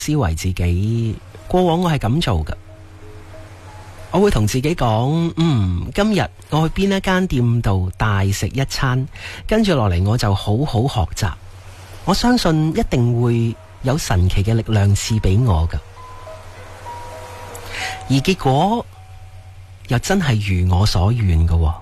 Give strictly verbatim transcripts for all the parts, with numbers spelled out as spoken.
思維自己過往我係咁做㗎，我會同自己講，嗯，今日我去邊一間店度大食一餐，跟住落嚟我就好好學習，我相信一定會有神奇嘅力量賜俾我㗎，而結果又真係如我所願㗎。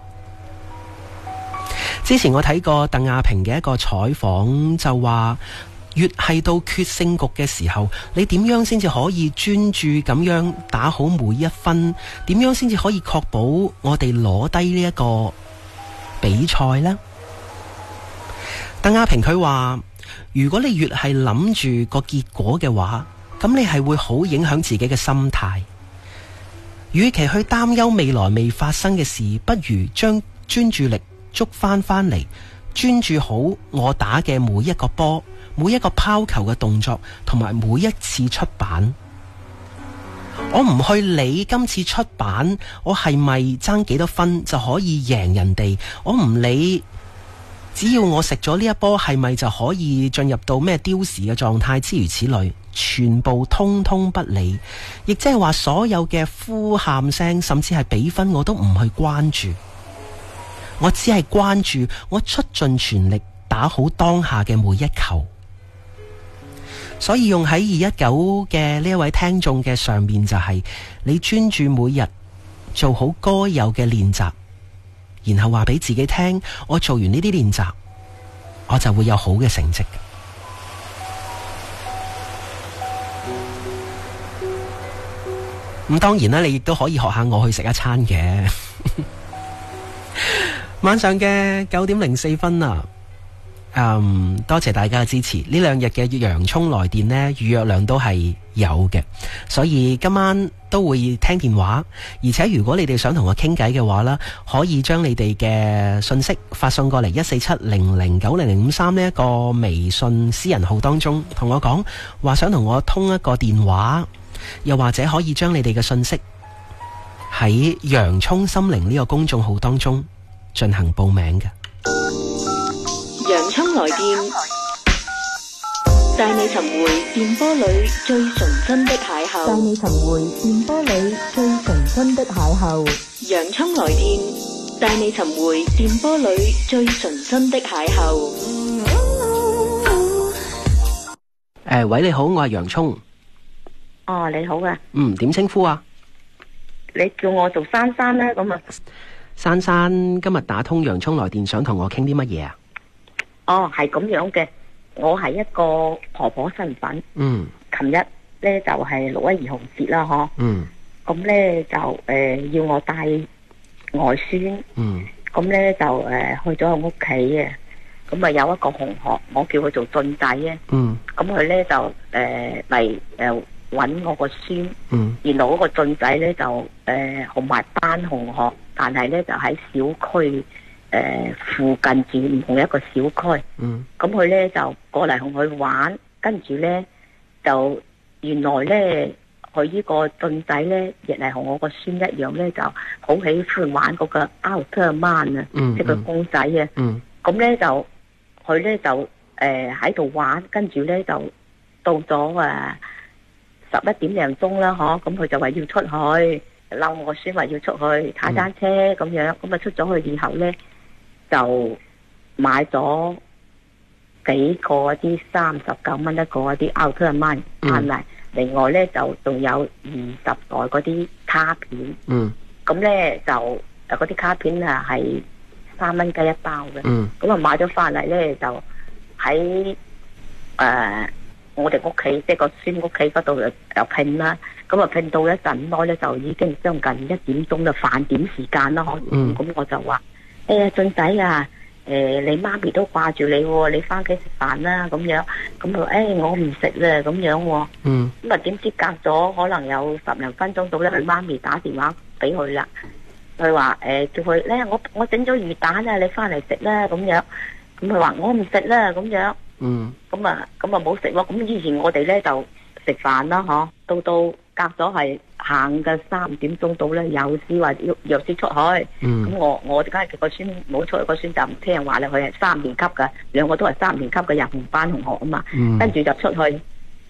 之前我睇過鄧亞萍嘅一個採訪，就話越係到決勝局嘅時候，你點樣先至可以專注咁樣打好每一分？點樣先至可以確保我哋攞低呢一個比賽呢？鄧亞萍佢話，如果你越係諗住個結果嘅話，咁你係會好影響自己嘅心態。與其去擔憂未來未發生嘅事，不如將專注力捉翻翻嚟，專注好我打嘅每一個波，每一個拋球嘅動作，同埋每一次出板。我唔去理今次出板我係咪爭幾多分就可以贏人哋，我唔理只要我食咗呢一波係咪就可以進入到咩丟時嘅狀態，諸如此類，全部通通不理。亦即係話所有嘅呼喊聲甚至係比分我都唔去關注，我只係關注我出盡全力打好當下嘅每一球。所以用喺二一九嘅呢一位聽眾嘅上面，就係你專注每日做好該有嘅練習，然後話俾自己聽，我做完呢啲練習我就會有好嘅成績。咁當然啦，你亦都可以學下我去食一餐嘅。晚上嘅九點零四分啊！嗯，多謝大家嘅支持。呢兩日嘅洋蔥來電呢，預約量都係有嘅，所以今晚都會聽電話。而且如果你哋想同我傾偈嘅話啦，可以將你哋嘅信息發送過嚟一四七零零九零零五三呢一個微信私人號當中，同我講話想同我通一個電話，又或者可以將你哋嘅信息喺洋蔥心靈呢個公眾號當中進行報名嘅。 洋蔥來電，帶你尋回電波裏最純真的邂逅。帶你尋回電波裏最純真的邂逅。洋蔥來電，帶你尋回電波裏最純真的邂逅。 誒，喂，你好，我係洋蔥。 哦，你好啊。 嗯，點稱呼啊？ 你叫我做珊珊咧，咁啊。 珊珊，今日打通洋蔥來電，想同我傾啲乜嘢啊？ 哦，係咁樣嘅，我係一個婆婆身份。嗯。琴日咧就係、是、六一兒童節啦，嗬。嗯。咁咧就誒、呃、要我帶外孫。嗯。咁咧就誒、呃、去咗我屋企嘅，咁啊有一個同學，我叫佢做俊仔啊。嗯。咁佢咧就誒嚟誒搵我個孫。嗯。然後嗰個俊仔咧就誒同埋班同學，但係咧就喺小區。誒、呃，附近住唔同一個小區，嗯，咁佢咧就過嚟同佢玩，跟住咧就原來咧佢呢個俊仔咧亦係同我個孫一樣咧，就好喜歡玩嗰個奧特曼啊，嗯，即係個公仔啊，嗯，咁咧就佢咧就誒喺度玩，跟住咧就到咗誒十一點零鐘啦，嗬，咁佢就話要出去，嬲我個孫話要出去踩單車咁樣，咁啊出咗去以後咧。就買咗幾個啲三十九蚊一個啲奧特曼，係咪？另外咧就仲有二十袋嗰啲卡片。嗯。咁咧就誒嗰啲卡片啊係三蚊雞一包嘅。嗯。咁啊買咗翻嚟咧就喺誒、呃、我哋屋企即係個孫屋企嗰度又又拼啦。咁啊拼到一陣耐咧就已經將近一點鐘嘅飯點時間啦。嗯。咁我就話。誒、欸，俊仔啊，誒、呃，你媽咪都掛住你喎，你翻屋企食飯啦，咁樣，咁佢誒、欸，我唔食啦，咁樣喎，嗯，咁啊，點知隔咗可能有十零分鐘到咧，佢媽咪打電話俾佢啦，佢話誒，叫佢咧，我我整咗魚蛋啊，你翻嚟食啦，咁樣，咁佢話我唔食啦，咁樣，嗯，咁啊，咁啊冇食喎，咁以前我哋咧就食飯啦，嗬，到到隔咗係。行嘅三點鐘到咧，有時話要有時出去，咁、嗯、我我梗係個孫冇出去，個孫就唔聽話啦。佢係三年級嘅，兩個都係三年級嘅入門班同學啊嘛，跟、嗯、住就出去，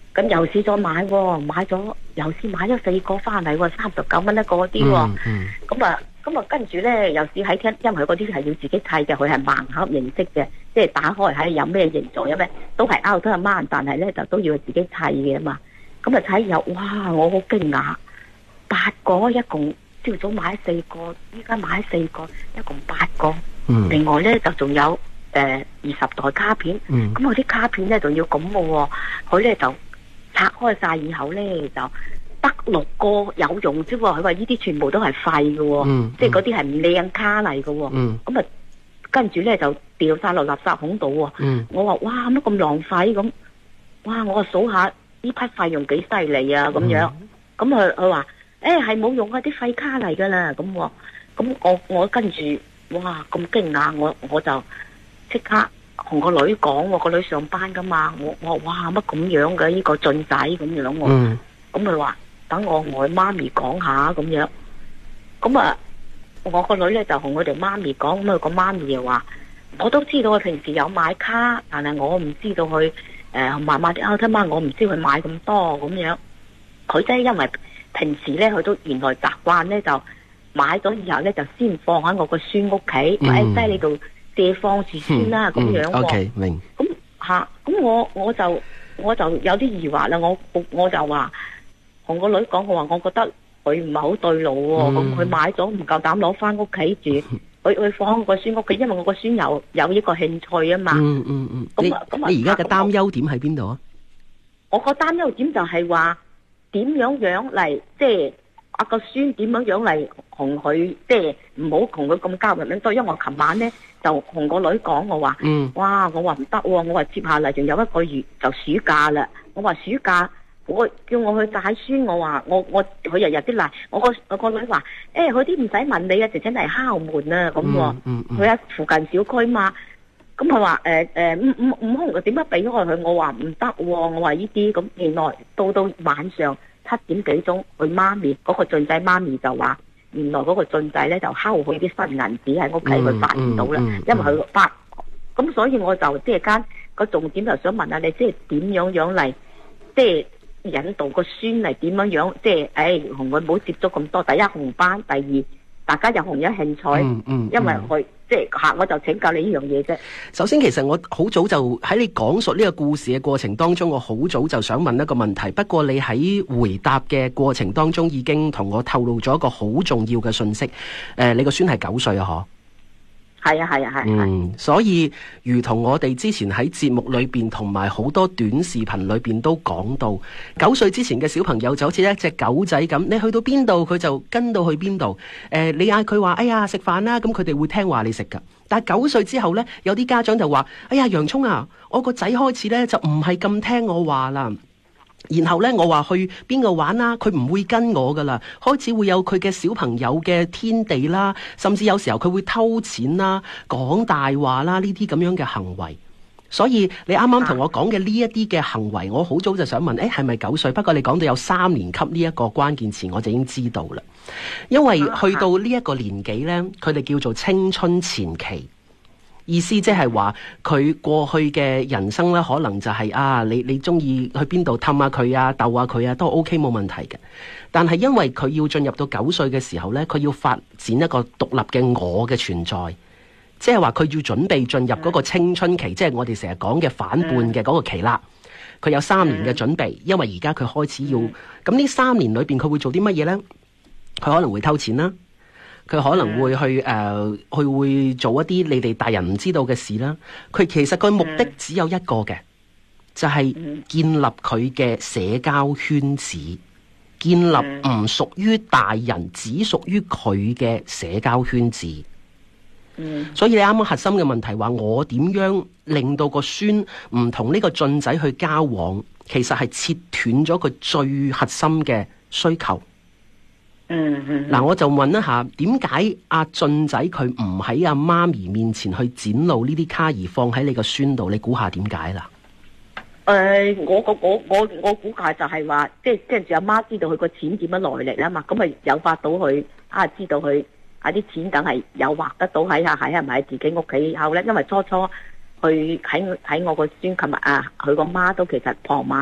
咁又試咗買喎，買咗又試買咗四個翻嚟喎，三十九蚊一個啲喎。咁啊、嗯，咁、嗯、啊，跟住咧又試喺廳，因為嗰啲係要自己砌嘅，佢係盲盒形式嘅，即係打開喺有咩形狀有咩，都係拗得阿媽，但係咧就都要自己砌嘅嘛。咁啊睇又哇，我好驚訝，八個一共朝早買四個，依家買四個，一共八個。嗯、另外咧就仲有誒二十袋卡片，咁我啲卡片咧仲要咁嘅，佢咧就拆開晒以後咧就得六個有用啫喎，佢話呢啲全部都係廢嘅，嗯、即係嗰啲係唔靚卡嚟嘅，咁啊、嗯、跟住咧就掉晒落垃圾桶度，嗯、我話哇乜咁浪費咁，哇我話數下呢批費用幾犀利啊咁樣，咁佢佢話誒係冇用啊，啲廢卡嚟噶啦，咁咁我我跟住。哇！咁驚訝，我我就即刻同個女講，我個女上班噶嘛，我我哇乜咁樣嘅呢個俊仔咁樣喎，咁佢話等我同我媽咪講下咁樣，咁啊我個女咧就同我哋媽咪講，咁佢個媽咪又話我都知道佢平時有買卡，但係我唔知道佢誒買買啲奧特曼，我唔知佢買咁多咁樣，佢真係因為平時咧佢都原來習慣咧就。買咗以後咧，就先放喺我個孫屋企，或者喺呢度借放住先啦，咁、嗯、樣、哦。O、okay, K， 明。咁吓，咁、啊、我我就我就有啲疑惑啦。我我就話同個女講，我話我覺得佢唔係好對路、哦。咁佢、嗯、買咗唔夠膽攞翻屋企住，佢佢放喺個孫屋企，因為我個孫有有一個興趣啊嘛。嗯嗯嗯。咁咁你而家嘅擔憂點喺邊度啊？ 我個擔憂點就係話點樣樣嚟，即係。阿個孫點樣樣嚟同佢，即係唔好同佢咁交流咁多。因為我琴晚咧就同個女講，我話，嗯、哇，我話唔得，我話接下嚟仲有一個月就暑假啦。我話暑假，我叫我去帶孫，我話我我佢日日啲嚟，我個我個女話，誒，佢啲唔使問你啊，直情嚟敲門啊咁。佢喺、嗯嗯嗯、附近小區嘛，咁佢話誒誒五五五空點樣俾開佢？我話唔得，我話呢啲咁。原來到到晚上。七點幾鐘，佢媽咪嗰、嗰個俊仔媽咪就話，原來嗰個俊仔咧就睺佢啲新銀紙喺屋企，佢發現到啦，嗯嗯、因為佢發，咁所以我就即係間個重點就想問下你，即係點樣樣嚟，即係引導個孫嚟點樣樣，即係誒同佢唔好接觸咁多。第一紅班，第二大家有同一興趣，嗯嗯、因為佢。即係吓，我就請教你呢樣嘢啫。 首先，其實我好早就喺你講述呢個故事嘅過程當中，我好早就想問一個問題。不過你喺回答嘅過程當中，已經同我透露咗一個好重要嘅信息。誒、呃，你個孫係九歲啊？嗬？ 係啊，係啊，係。 嗯，所以如同我哋之前喺節目裏邊同埋好多短視頻裏邊都講到，九歲之前嘅小朋友就好似一隻狗仔咁，你去到邊度佢就跟到去邊度。誒、呃，你嗌佢話哎呀食飯啦，咁佢哋會聽話你食噶。但係九歲之後呢，有啲家長就話哎呀洋蔥啊，我個仔開始呢就唔係咁聽我話啦。然後呢，我話去邊度玩啦，佢唔會跟我噶啦，開始會有佢嘅小朋友嘅天地啦，甚至有時候佢會偷錢啦、講大話啦，呢啲咁樣嘅行為。所以你啱啱同我講嘅呢一啲嘅行為，我好早就想問，誒係咪九歲？不過你講到有三年級呢一個關鍵詞，我就已經知道啦。因為去到呢一個年紀呢，佢哋叫做青春前期。意思即係話佢過去嘅人生咧，可能就係、是、啊，你你中意去邊度氹下佢啊，逗下佢啊，都 OK 冇問題嘅。但係因為佢要進入到九歲嘅時候咧，佢要發展一個獨立嘅我嘅存在，即係話佢要準備進入嗰個青春期，即係我哋成日講嘅反叛嘅嗰個期啦。佢有三年嘅準備，因為而家佢開始要咁呢三年裏邊，佢會做啲乜嘢咧？佢可能會偷錢啦。佢可能會去誒，佢、呃、會做一啲你哋大人唔知道嘅事啦。佢其實佢目的只有一個嘅，就係、是、建立佢嘅社交圈子，建立唔屬於大人，只屬於佢嘅社交圈子。所以你啱啱核心嘅問題話，我點樣令到個孫唔同呢個俊仔去交往，其實係切斷咗佢最核心嘅需求。嗯嗯，嗱，我就問一下，點解阿俊仔佢唔喺阿媽咪面前去展露呢啲卡而放喺你個孫度？你估下點解啦？ 誒、呃，我個我我我估計就係話，即係即係阿媽知道佢個錢點樣來歷啦嘛，咁咪誘發到佢啊，知道佢啊啲錢梗係誘惑得到喺下喺係咪喺自己屋企後咧？因為初初去喺喺我個孫琴日啊，佢個媽都其實傍晚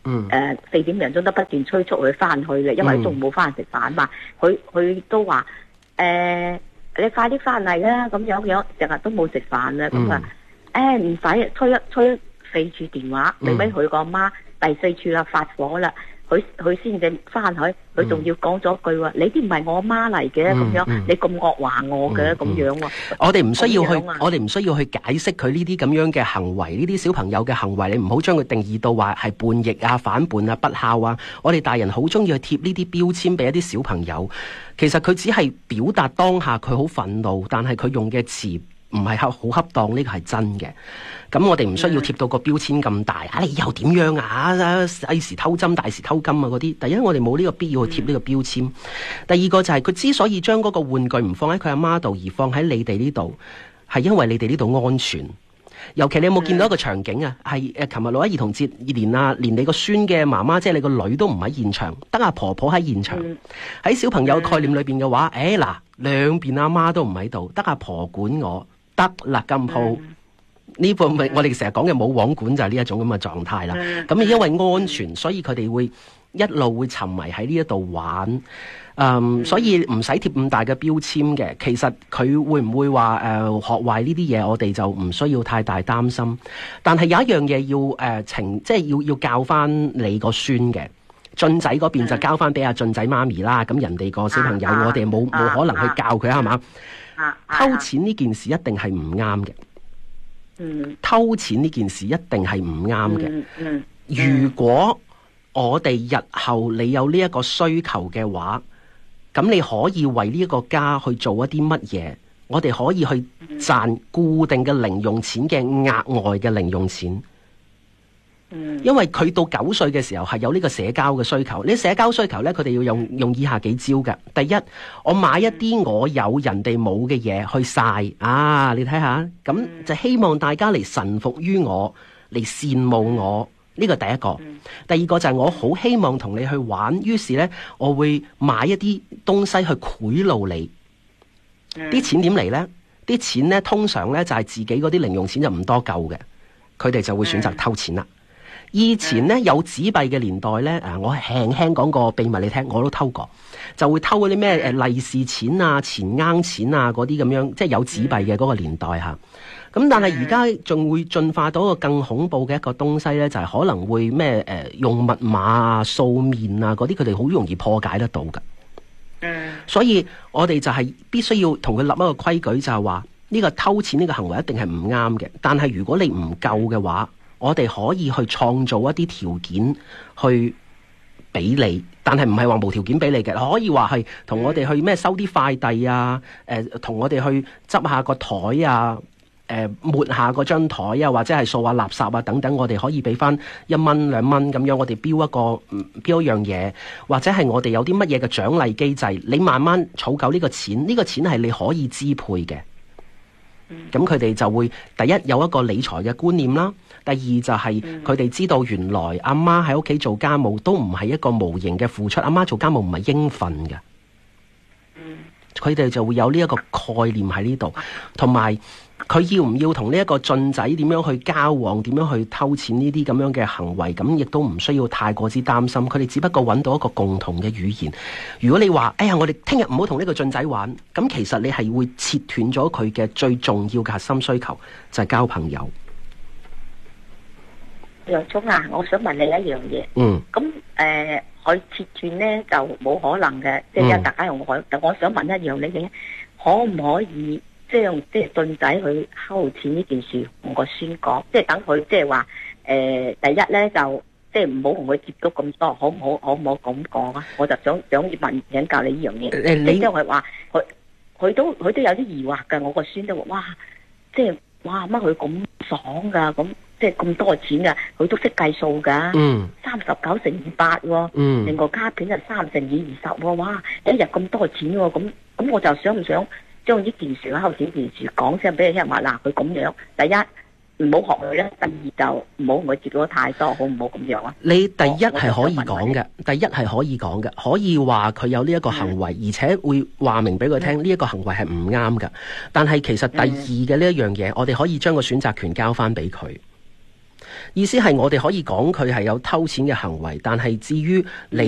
誒四點零鐘都不斷催促佢翻去咧，因為中午冇翻嚟食飯嘛。佢佢都話誒你快啲翻嚟啦，咁樣樣成日都冇食飯啦，咁啊誒唔使催一催四次電話，你俾佢個媽第四次啦發火啦。佢佢先至翻去，佢仲要講咗句話：你啲唔係我媽嚟嘅，咁樣、嗯、你咁惡話我嘅咁、嗯、樣喎。 我哋唔需要去，我哋唔需要去解釋佢呢啲咁樣嘅行為，呢啲小朋友嘅行為，你唔好將佢定義到話係叛逆啊、反叛啊、不孝啊。我哋大人好中意去貼呢啲標籤俾一啲小朋友，其實佢只係表達當下佢好憤怒，但係佢用嘅詞唔係好恰當，呢個係真嘅。咁我哋唔需要貼到個標籤咁大，啊你又點樣啊？細時偷針，大時偷金啊嗰啲。第一，我哋冇呢個必要去貼呢個標籤。第二個就係、是、佢之所以將嗰個玩具唔放喺佢阿媽度，而放喺你哋呢度，係因為你哋呢度安全。尤其你有冇見到一個場景啊？係誒，琴日六一兒童節，連啊連你個孫嘅媽媽，即係你個女都唔喺現場，得阿婆婆喺現場。喺小朋友概念裏邊嘅話，誒嗱，兩邊阿媽都唔喺度，得阿婆管我，得啦咁鋪。呢個咪我哋成日講嘅冇網管就係呢一種咁嘅狀態啦。咁、嗯、因為安全，所以佢哋會一路會沉迷喺呢一度玩。嗯，嗯所以唔使貼咁大嘅標籤嘅。其實佢會唔會話誒、呃、學壞呢啲嘢，我哋就唔需要太大擔心。但係有一樣嘢要誒、呃、情，即係要要教翻你個孫嘅。俊仔嗰邊就交翻俾阿俊仔媽咪啦。咁、嗯、人哋個小朋友，啊、我哋冇冇可能去教佢係嘛？偷錢呢件事一定係唔啱嘅。嗯、偷錢呢件事一定係唔啱嘅。嗯嗯嗯、如果我哋日後你有呢一個需求嘅話，咁你可以為呢一個家去做一啲乜嘢？我哋可以去賺固定嘅零用錢嘅額外嘅零用錢。嗯、因為佢到九歲嘅時候係有呢個社交嘅需求，呢社交需求呢，佢哋要用用以下幾招嘅。第一，我買一啲我有人哋冇嘅嘢去晒啊！你睇下，咁就希望大家嚟臣服於我，嚟羨慕我。呢個第一個。第二個就係我好希望同你去玩，於是呢，我會買一啲東西去賄賂你。啲錢點嚟呢？啲錢呢，通常呢就係自己嗰啲零用錢就唔多夠嘅，佢哋就會選擇偷錢啦。以前咧有紙幣嘅年代咧，啊，我輕輕講個秘密你聽，我都偷過，就會偷嗰啲咩誒利是錢啊、錢罌錢啊嗰啲咁樣，即係有紙幣嘅嗰個年代嚇。咁但係而家仲會進化到一個更恐怖嘅一個東西咧，就係、是、可能會咩誒、呃、用密碼啊、掃面啊嗰啲，佢哋好容易破解得到㗎。嗯，所以我哋就係必須要同佢立一個規矩，就係話呢個偷錢呢個行為一定係唔啱嘅。但係如果你唔夠嘅話，我哋可以去創造一啲條件去俾你，但係唔係話無條件俾你嘅，可以話係同我哋去咩收啲快遞啊，誒、呃、同我哋去執下個台啊，誒、呃、抹下嗰張台啊，或者係掃下垃圾啊等等，我哋可以俾翻一蚊兩蚊咁樣，我哋標一個標一樣嘢，或者係我哋有啲乜嘢嘅獎勵機制，你慢慢儲夠呢個錢，呢、呢個錢係你可以支配嘅。咁佢哋就會第一有一個理財嘅觀念啦，第二就係佢哋知道原來阿媽喺屋企做家務都唔係一個無形嘅付出，阿媽做家務唔係應份嘅。佢哋就會有呢一個概念喺呢度，同埋佢要唔要同呢一個俊仔點樣去交往，點樣去偷錢呢啲咁樣嘅行為，咁亦都唔需要太過之擔心。佢哋只不過揾到一個共同嘅語言。如果你話哎呀，我哋聽日唔好同呢個俊仔玩，咁其實你係會切斷咗佢嘅最重要嘅核心需求，就係交朋友。 楊聰啊，我想問你一樣嘢。 嗯。咁誒，佢切斷咧就冇可能嘅，即係大家用我，但我想問一樣你嘅，可唔可以即係用即係俊仔去偷錢呢件事同個孫講，即係等佢即係話誒，第一咧就即係唔好同佢接觸咁多，可唔可可唔可咁講啊？我就想想問請教你呢樣嘢。誒，你即係話佢佢都佢都有啲疑惑㗎，我個孫都話哇，即係哇乜佢咁爽㗎咁。即係咁多錢噶，佢都識計數噶。嗯，三十九乘以八，嗯，另個卡片就三乘以二十，哇，一日咁多錢喎，咁咁我就想唔想將呢件事偷錢件事講聲俾你聽，話嗱佢咁樣，第一唔好學佢咧，第二就唔好同佢接觸得太多，好唔好咁樣啊？ 你第一係可以講嘅，第一係可以講嘅，可以話佢有呢一個行為，嗯、而且會話明俾佢聽呢一個行為係唔啱噶。但係其實第二嘅呢一樣嘢，嗯、我哋可以將個選擇權交翻俾佢。 意思係我哋可以講佢係有偷錢嘅行為，但係至於你